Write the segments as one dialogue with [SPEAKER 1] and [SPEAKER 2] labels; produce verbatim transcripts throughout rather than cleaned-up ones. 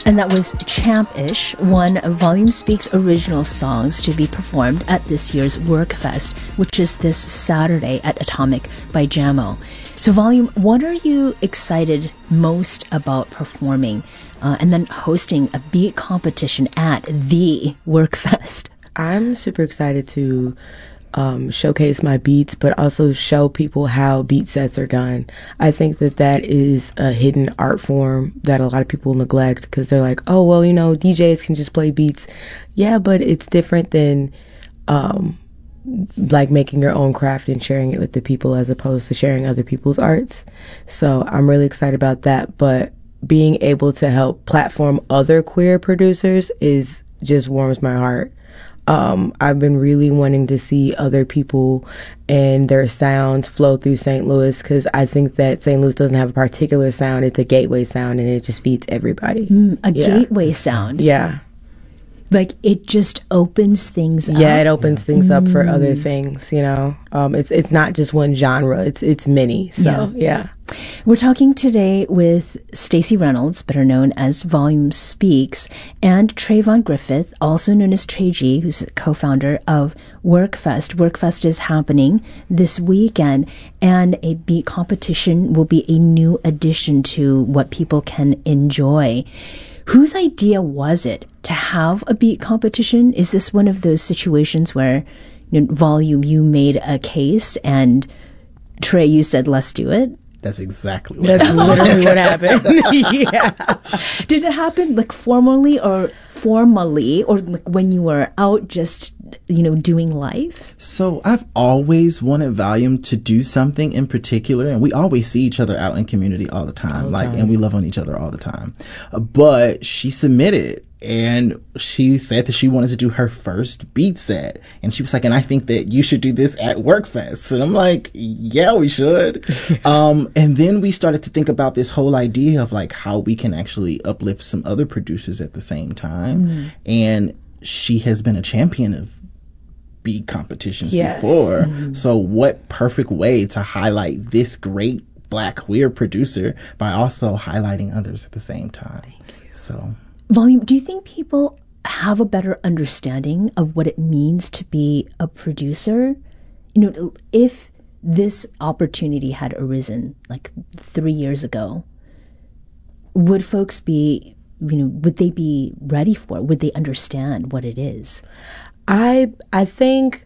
[SPEAKER 1] And that was Champ-ish, one of Volume Speak's original songs to be performed at this year's Workfest, which is this Saturday at Atomic by Jamo. So Volume, what are you excited most about performing uh, and then hosting a beat competition at the Workfest?
[SPEAKER 2] I'm super excited to um, showcase my beats, but also show people how beat sets are done. I think that that is a hidden art form that a lot of people neglect because they're like, oh, well, you know, D Js can just play beats. Yeah, but it's different than um, like making your own craft and sharing it with the people as opposed to sharing other people's arts. So I'm really excited about that. But being able to help platform other queer producers is just warms my heart. Um, I've been really wanting to see other people and their sounds flow through Saint Louis because I think that Saint Louis doesn't have a particular sound. It's a gateway sound and it just feeds everybody.
[SPEAKER 1] Mm, a
[SPEAKER 2] yeah.
[SPEAKER 1] gateway sound?
[SPEAKER 2] Yeah.
[SPEAKER 1] Like it just opens things up?
[SPEAKER 2] Yeah, it opens things
[SPEAKER 1] mm.
[SPEAKER 2] up for other things, you know. Um, it's it's not just one genre. It's it's many. So, yeah. yeah.
[SPEAKER 1] We're talking today with Stacey Reynolds, better known as Volume Speaks, and Trayvon Griffith, also known as Trey G, who's the co-founder of Workfest. Workfest is happening this weekend, and a beat competition will be a new addition to what people can enjoy. Whose idea was it to have a beat competition? Is this one of those situations where, you know, Volume, you made a case, and Trey, you said, let's do it?
[SPEAKER 3] That's exactly what
[SPEAKER 2] That's
[SPEAKER 3] happened.
[SPEAKER 2] literally what happened. yeah.
[SPEAKER 1] Did it happen like formally or formally or like when you were out just, you know, doing life?
[SPEAKER 3] So I've always wanted Volume to do something in particular, and we always see each other out in community all the time,
[SPEAKER 2] all the
[SPEAKER 3] like,
[SPEAKER 2] time.
[SPEAKER 3] and we love on each other all the time. Uh, but she submitted, and she said that she wanted to do her first beat set, and she was like, and I think that you should do this at Workfest. And I'm like, yeah, we should. um, and then we started to think about this whole idea of like how we can actually uplift some other producers at the same time. Mm. And she has been a champion of beat competitions yes. before. Mm. So what perfect way to highlight this great Black queer producer by also highlighting others at the same time.
[SPEAKER 2] Thank you.
[SPEAKER 3] So
[SPEAKER 1] Volume, do you think people have a better understanding of what it means to be a producer? You know, if this opportunity had arisen like three years ago, would folks be, you know, would they be ready for it? Would they understand what it is?
[SPEAKER 2] I I think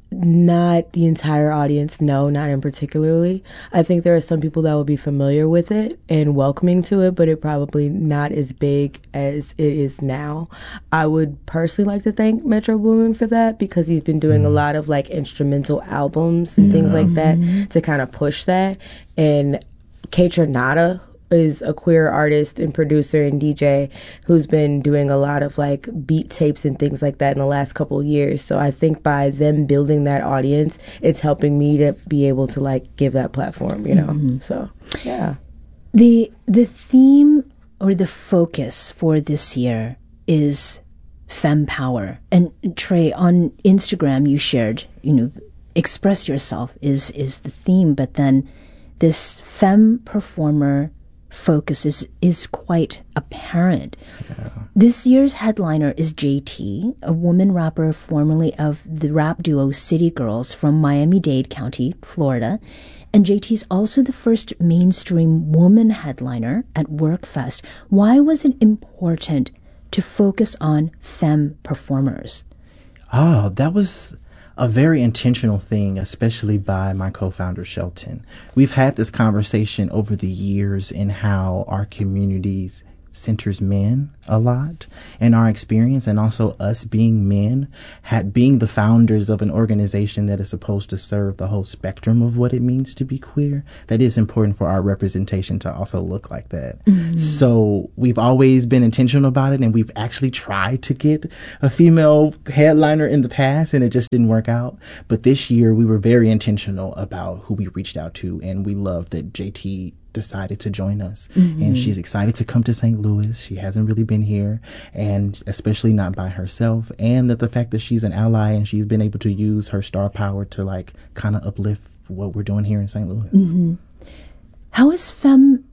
[SPEAKER 2] not the entire audience, no, not in particularly. I think there are some people that will be familiar with it and welcoming to it, but it probably not as big as it is now. I would personally like to thank Metro Boomin for that because he's been doing a lot of like instrumental albums and yeah. things like that mm-hmm. to kind of push that. And Kaytranada is a queer artist and producer and D J who's been doing a lot of like beat tapes and things like that in the last couple of years. So I think by them building that audience, it's helping me to be able to like give that platform, you know? Mm-hmm. So, yeah.
[SPEAKER 1] The the theme or the focus for this year is femme power. And Trey, on Instagram, you shared, you know, express yourself is, is the theme, but then this femme performer focus is, is quite apparent. Yeah. This year's headliner is J T, a woman rapper formerly of the rap duo City Girls from Miami-Dade County, Florida. And J T's also the first mainstream woman headliner at Workfest. Why was it important to focus on femme performers?
[SPEAKER 3] Oh, that was a very intentional thing, especially by my co-founder, Shelton. We've had this conversation over the years in how our communities centers men a lot in our experience, and also us being men, had being the founders of an organization that is supposed to serve the whole spectrum of what it means to be queer. That is important for our representation to also look like that. Mm-hmm. So we've always been intentional about it, and we've actually tried to get a female headliner in the past, and it just didn't work out. But this year we were very intentional about who we reached out to, and we love that J T decided to join us. Mm-hmm. And she's excited to come to Saint Louis. She hasn't really been here, and especially not by herself. And that the fact that she's an ally and she's been able to use her star power to like kind of uplift what we're doing here in Saint Louis.
[SPEAKER 1] Mm-hmm. How is femme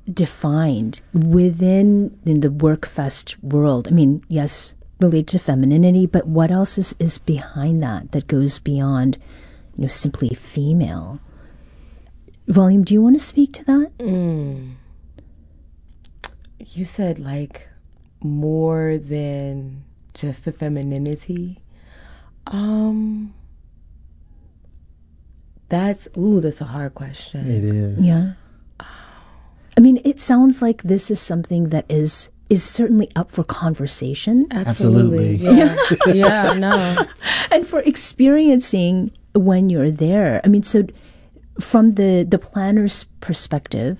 [SPEAKER 1] defined within in the WorkFest world? I mean, yes, related to femininity, but what else is, is behind that that goes beyond, you know, simply female? Volume, do you want to speak to that?
[SPEAKER 2] Mm. You said like more than just the femininity. Um, that's ooh, that's a hard question.
[SPEAKER 3] It is.
[SPEAKER 1] Yeah. I mean, it sounds like this is something that is is certainly up for conversation.
[SPEAKER 2] Absolutely.
[SPEAKER 3] Absolutely.
[SPEAKER 2] Yeah. Yeah, no.
[SPEAKER 1] And for experiencing when you're there. I mean, so from the, the planner's perspective,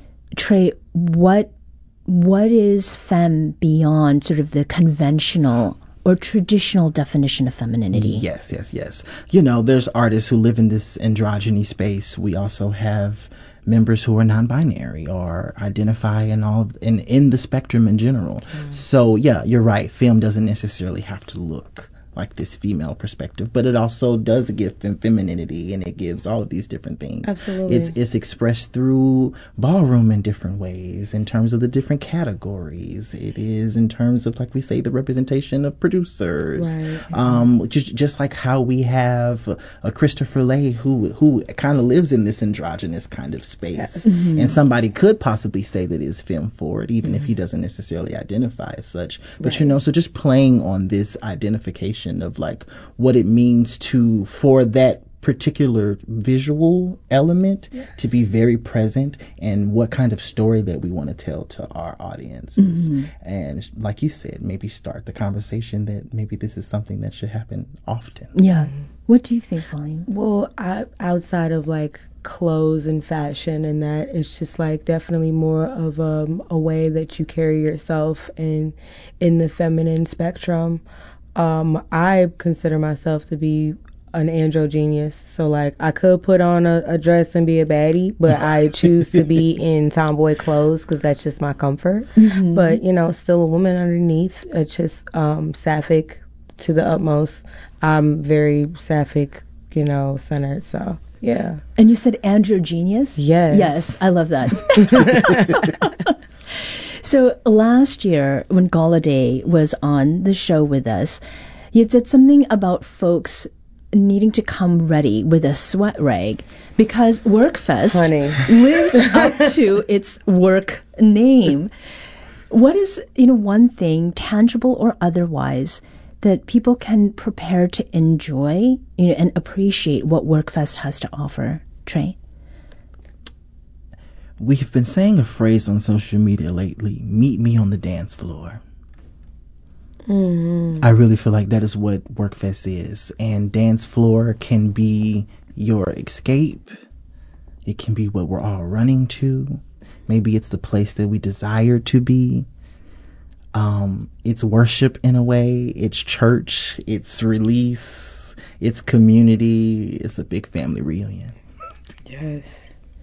[SPEAKER 1] Trey, what what is femme beyond sort of the conventional or traditional definition of femininity?
[SPEAKER 3] Yes, yes, yes. You know, there's artists who live in this androgyny space. We also have members who are non-binary or identify in all in in the spectrum in general. Mm. So yeah, you're right. Film doesn't necessarily have to look like this female perspective, but it also does give fem- femininity, and it gives all of these different things.
[SPEAKER 2] Absolutely.
[SPEAKER 3] It's it's expressed through ballroom in different ways, in terms of the different categories. It is in terms of, like we say, the representation of producers.
[SPEAKER 2] Right.
[SPEAKER 3] Um, just just like how we have a Christopher Lay who who kind of lives in this androgynous kind of space,
[SPEAKER 2] Yes.
[SPEAKER 1] Mm-hmm.
[SPEAKER 3] and somebody could possibly say that is femme forward, even mm-hmm. if he doesn't necessarily identify as such. But
[SPEAKER 2] Right.
[SPEAKER 3] you know, so just playing on this identification of like what it means to for that particular visual element yes. to be very present, and what kind of story that we want to tell to our audiences. Mm-hmm. And like you said, maybe start the conversation that maybe this is something that should happen often.
[SPEAKER 1] Yeah. What do you think, Volume?
[SPEAKER 2] Well, I, outside of like clothes and fashion and that, it's just like definitely more of um, a way that you carry yourself in in the feminine spectrum. Um, I consider myself to be an androgynous, so like I could put on a, a dress and be a baddie, but I choose to be in tomboy clothes because that's just my comfort. Mm-hmm. But you know, still a woman underneath. It's just um, sapphic to the utmost. I'm very sapphic, you know, centered. So yeah.
[SPEAKER 1] And you said androgynous?
[SPEAKER 2] Yes.
[SPEAKER 1] Yes, I love that. So last year, when Galladay was on the show with us, he had said something about folks needing to come ready with a sweat rag because WorkFest
[SPEAKER 2] Honey.
[SPEAKER 1] lives up to its work name. What is, you know, one thing, tangible or otherwise, that people can prepare to enjoy, you know, and appreciate what WorkFest has to offer? Trey?
[SPEAKER 3] We have been saying a phrase on social media lately, meet me on the dance floor. Mm-hmm. I really feel like that is what WorkFest is. And dance floor can be your escape. It can be what we're all running to. Maybe it's the place that we desire to be. Um, it's worship in a way. It's church. It's release. It's community. It's a big family reunion.
[SPEAKER 2] Yes.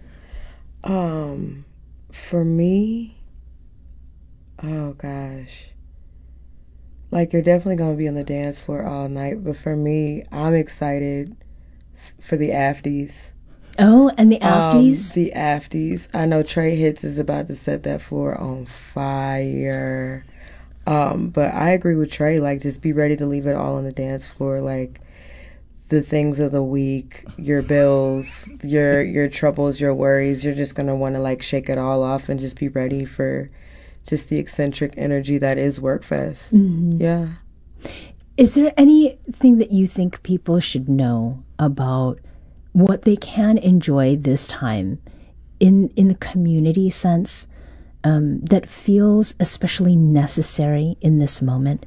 [SPEAKER 2] Um, for me, oh gosh, like you're definitely going to be on the dance floor all night, but for me, I'm excited for the afties.
[SPEAKER 1] Oh, and the afties?
[SPEAKER 2] Um, the afties. I know Trey Hits is about to set that floor on fire. Um, but I agree with Trey, like just be ready to leave it all on the dance floor, like the things of the week, your bills, your your troubles, your worries. You're just going to want to like shake it all off and just be ready for just the eccentric energy that is WorkFest. Mm-hmm. Yeah.
[SPEAKER 1] Is there anything that you think people should know about what they can enjoy this time in in the community sense um, that feels especially necessary in this moment?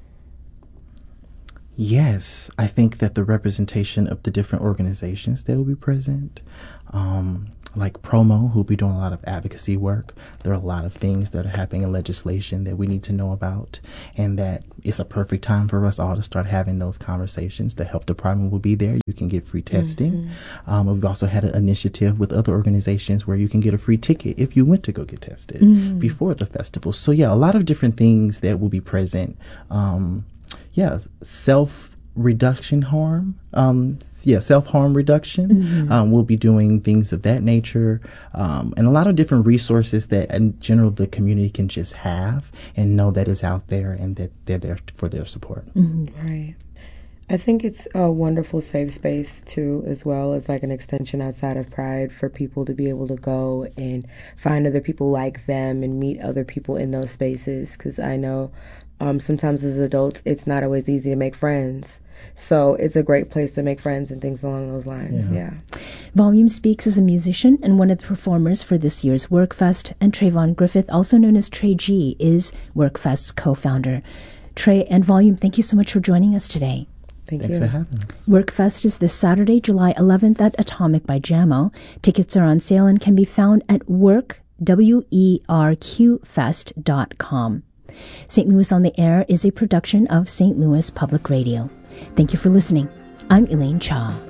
[SPEAKER 3] Yes, I think that the representation of the different organizations that will be present, um, like Promo, who'll be doing a lot of advocacy work. There are a lot of things that are happening in legislation that we need to know about, and that it's a perfect time for us all to start having those conversations. The health department will be there. You can get free testing. Mm-hmm. Um, we've also had an initiative with other organizations where you can get a free ticket if you went to go get tested mm-hmm. before the festival. So yeah, a lot of different things that will be present. Um, Yeah, self reduction harm. Um, yeah, self-harm reduction. Mm-hmm. Um, we'll be doing things of that nature, um, and a lot of different resources that in general the community can just have and know that is out there and that they're there for their support.
[SPEAKER 2] Mm-hmm. Right. I think it's a wonderful safe space too, as well as like an extension outside of Pride for people to be able to go and find other people like them and meet other people in those spaces. Because I know um, sometimes as adults, it's not always easy to make friends. So it's a great place to make friends and things along those lines. Yeah. yeah.
[SPEAKER 1] Volume speaks as a musician and one of the performers for this year's WorkFest, and Trayvon Griffith, also known as Trey G, is WorkFest's co-founder. Trey and Volume, thank you so much for joining us today.
[SPEAKER 2] Thank
[SPEAKER 3] Thanks
[SPEAKER 2] you.
[SPEAKER 3] for having us.
[SPEAKER 1] WorkFest is this Saturday, July eleventh at Atomic by Jamo. Tickets are on sale and can be found at work, W E R Q fest dot com. Saint Louis on the Air is a production of Saint Louis Public Radio. Thank you for listening. I'm Elaine Cha.